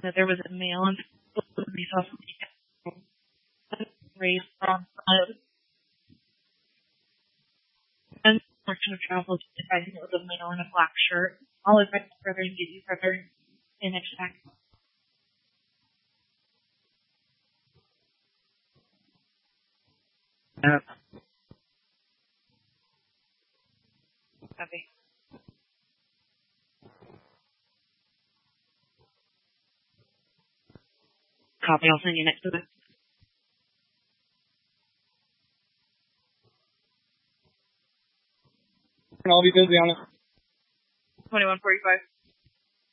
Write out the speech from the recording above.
that there was a male and we saw somebody raised from and direction of travel, I think it was a male in a black shirt. I'll look back further and get you further in exact. Copy. Copy, I'll send you next to it. And I'll be busy on it. 21:45.